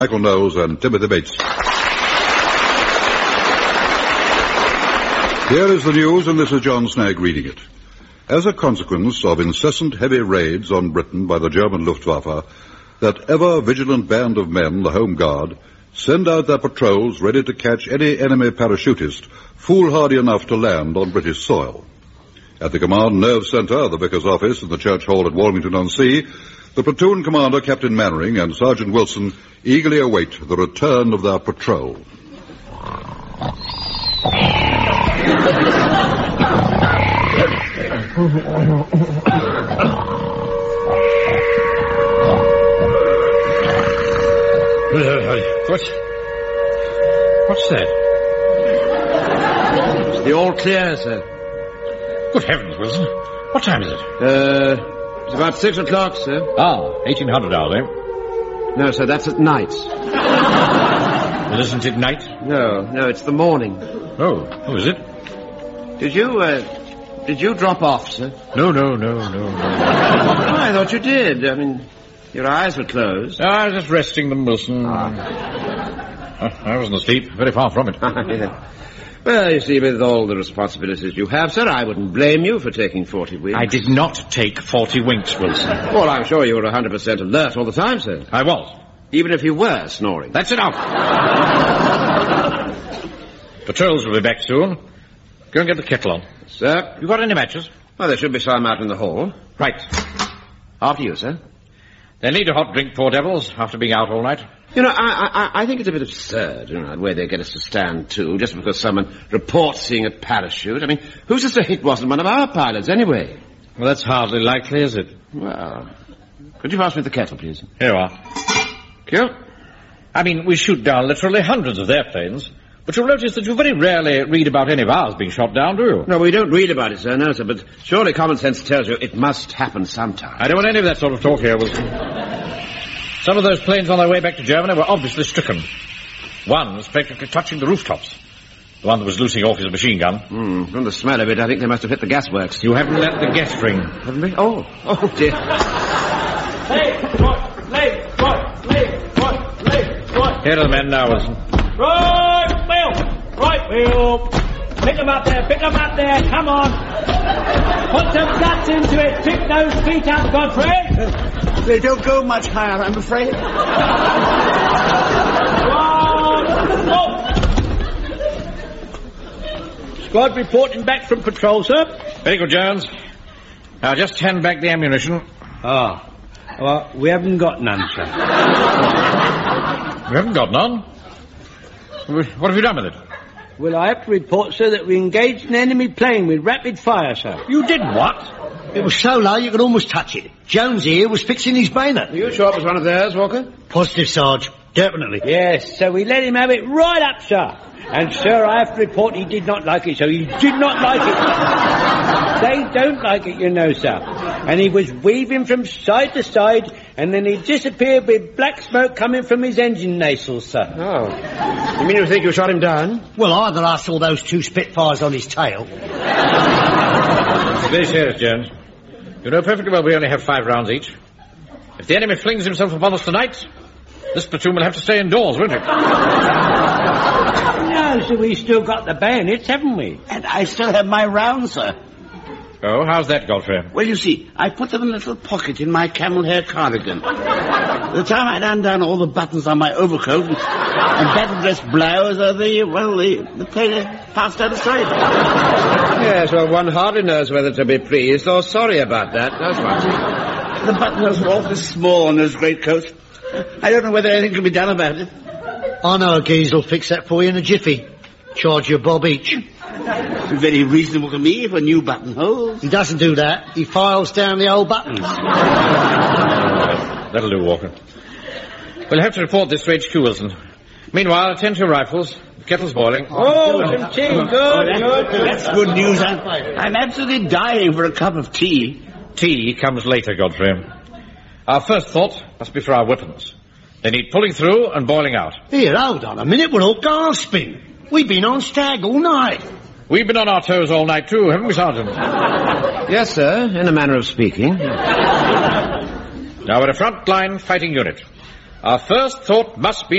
Michael Knowles and Timothy Bates. Here is the news, and this is John Snagg reading it. As a consequence of incessant heavy raids on Britain by the German Luftwaffe, that ever-vigilant band of men, the Home Guard, send out their patrols ready to catch any enemy parachutist foolhardy enough to land on British soil. At the Command Nerve Centre, the Vicar's office in the Church Hall at Walmington-on-Sea, the platoon commander, Captain Mannering, and Sergeant Wilson eagerly await the return of their patrol. What's that? It's the all clear, sir. Good heavens, Wilson. What time is it? It's about 6 o'clock, sir. 1800 hours, eh? No, sir, that's at night. Well, isn't it night? No, it's the morning. Oh, is it? Did you drop off, sir? No. I thought you did. I mean, your eyes were closed. I was just resting them, Wilson. I wasn't asleep. Very far from it. Yeah. Well, you see, with all the responsibilities you have, sir, I wouldn't blame you for taking 40 winks. I did not take 40 winks, Wilson. Well, I'm sure you were 100% alert all the time, sir. I was. Even if you were snoring. That's enough. Patrols will be back soon. Go and get the kettle on. Sir? You got any matches? Well, there should be some out in the hall. Right. After you, sir. They need a hot drink, poor devils, after being out all night. You know, I think it's a bit absurd, the way they get us to stand to, just because someone reports seeing a parachute. I mean, who's to say it wasn't one of our pilots, anyway? Well, that's hardly likely, is it? Well, could you pass me the kettle, please? Here you are. Thank you. I mean, we shoot down literally hundreds of their planes, but you'll notice that you very rarely read about any of ours being shot down, do you? No, we don't read about it, sir, no, sir, but surely common sense tells you it must happen sometime. I don't want any of that sort of talk here, Wilson. Some of those planes on their way back to Germany were obviously stricken. One was practically touching the rooftops. The one that was loosing off his machine gun. From the smell of it, I think they must have hit the gasworks. You haven't let the gas ring. Haven't we? Oh, dear. Here are the men now, Wilson. Right, Bill. Pick them up there, come on. Put some guts into it. Pick those feet up, Godfrey. They don't go much higher, I'm afraid. Squad reporting back from patrol, sir. Very good, Jones. Now, just hand back the ammunition. Well, we haven't got none, sir. You haven't got none? What have you done with it? Well, I have to report, sir, that we engaged an enemy plane with rapid fire, sir. You did what? It was so low you could almost touch it. Jones here was fixing his bayonet. Are you sure it was one of theirs, Walker? Positive, Sarge. Definitely. Yes, so we let him have it right up, sir. And, sir, I have to report he did not like it, so he did not like it. They don't like it, you know, sir. And he was weaving from side to side, and then he disappeared with black smoke coming from his engine nasals, sir. Oh. You mean you think you shot him down? Well, either I saw those 2 Spitfires on his tail. Very serious, Jones. You know perfectly well we only have 5 rounds each. If the enemy flings himself upon us tonight, this platoon will have to stay indoors, won't it? No, so we still got the bayonets, haven't we? And I still have my rounds, sir. Oh, how's that, Godfrey? Well, you see, I put them in a little pocket in my camel hair cardigan. At the time I'd undone all the buttons on my overcoat and battle dress blouse, the plane passed out of sight. Yes, well, one hardly knows whether to be pleased or sorry about that, does one? The buttons were awfully small on those greatcoats. I don't know whether anything can be done about it. I know a geezer will fix that for you in a jiffy. Charge you $1 each. Very reasonable to me for new buttonholes. He doesn't do that. He files down the old buttons. That'll do, Walker. We'll have to report this to HQ, Wilson. Meanwhile, attend to your rifles. The kettle's boiling. Some tea, good. That's good news. I'm absolutely dying for a cup of tea. Tea comes later, Godfrey. Our first thought must be for our weapons. They need pulling through and boiling out. Here, hold on a minute. We're all gasping. We've been on stag all night. We've been on our toes all night, too, haven't we, Sergeant? Yes, sir, in a manner of speaking. Now, we're a front-line fighting unit. our first thought must be